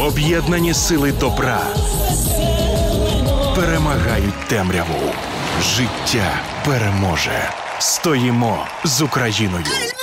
Об'єднані сили добра перемагають темряву. Життя переможе. Стоїмо з Україною.